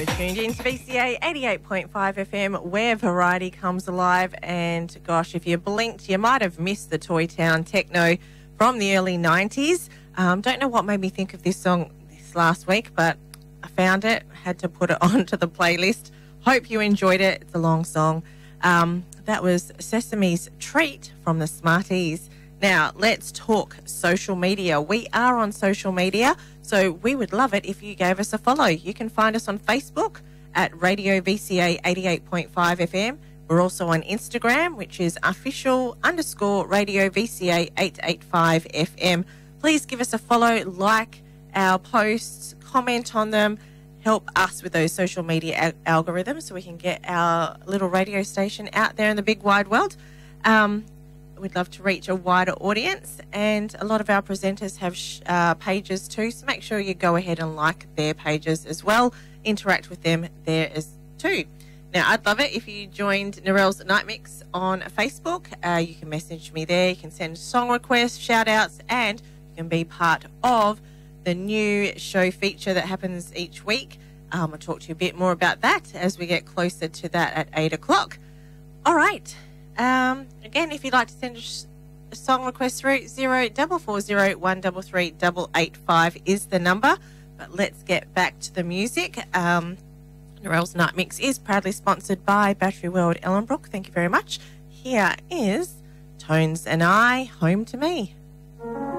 You're tuned in to VCA 88.5 FM, where variety comes alive. And gosh, if you blinked, you might have missed the Toy Town techno from the early 90s. Don't know what made me think of this song this last week, but I found it, had to put it onto the playlist. Hope you enjoyed it. It's a long song. That was Sesame's Treat from the Smarties. Now, let's talk social media. We are on social media, so we would love it if you gave us a follow. You can find us on Facebook at Radio VCA 88.5 FM. We're also on Instagram, which is official_Radio VCA 885 FM. Please give us a follow, like our posts, comment on them, help us with those social media algorithms so we can get our little radio station out there in the big wide world. We'd love to reach a wider audience, and a lot of our presenters have pages too, so make sure you go ahead and like their pages as well. Interact with them there as too. Now, I'd love it if you joined Narelle's Night Mix on Facebook. You can message me there, you can send song requests, shout outs, and you can be part of the new show feature that happens each week. I'll talk to you a bit more about that as we get closer to that at 8 o'clock. All right. Again, if you'd like to send a song request through, 0440 133 885 is the number. But let's get back to the music. Narelle's Night Mix is proudly sponsored by Battery World Ellenbrook. Thank you very much. Here is Tones and I, Home to Me.